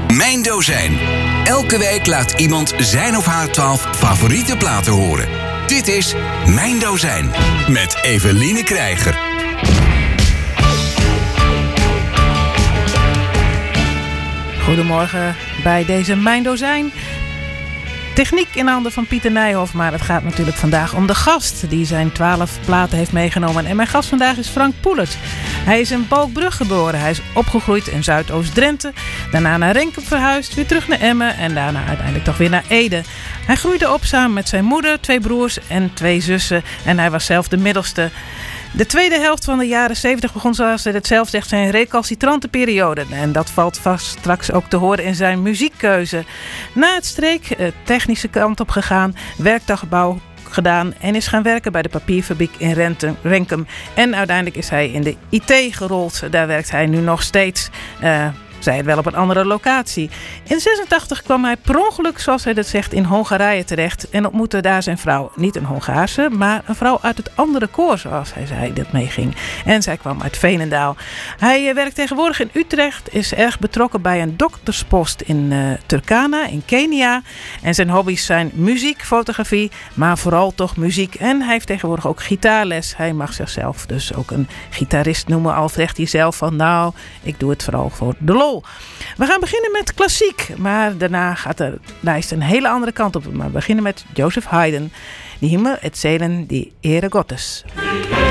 Mijn Dozijn. Elke week laat iemand zijn of haar 12 favoriete platen horen. Dit is Mijn Dozijn met Eveline Krijger. Goedemorgen bij deze Mijn Dozijn. Techniek in handen van Pieter Nijhoff, maar het gaat natuurlijk vandaag om de gast die zijn 12 platen heeft meegenomen. En mijn gast vandaag is Frank Poelert. Hij is in Balkbrug geboren. Hij is opgegroeid in Zuidoost-Drenthe. Daarna naar Renkum verhuisd, weer terug naar Emmen en daarna uiteindelijk toch weer naar Ede. Hij groeide op samen met zijn moeder, 2 broers en 2 zussen. En hij was zelf de middelste. De tweede helft van de jaren 70 begon, zoals hij het zelf zegt, zijn recalcitrante periode. En dat valt vast straks ook te horen in zijn muziekkeuze. Na het streek, technische kant op gegaan, werktuigbouw gedaan en is gaan werken bij de papierfabriek in Renkum. En uiteindelijk is hij in de IT gerold. Daar werkt hij nu nog steeds. Zij het wel op een andere locatie. In 86 kwam hij per ongeluk, zoals hij dat zegt, in Hongarije terecht en ontmoette daar zijn vrouw. Niet een Hongaarse, maar een vrouw uit het andere koor, zoals hij zei, dat meeging. En zij kwam uit Veenendaal. Hij werkt tegenwoordig in Utrecht, is erg betrokken bij een dokterspost in Turkana, in Kenia. En zijn hobby's zijn muziek, fotografie, maar vooral toch muziek. En hij heeft tegenwoordig ook gitaarles. Hij mag zichzelf dus ook een gitarist noemen, al zegt hij zelf van nou, ik doe het vooral voor de lol. We gaan beginnen met klassiek, maar daarna gaat de lijst een hele andere kant op. Maar we beginnen met Joseph Haydn, Die Himmel erzählen die Ehre Gottes.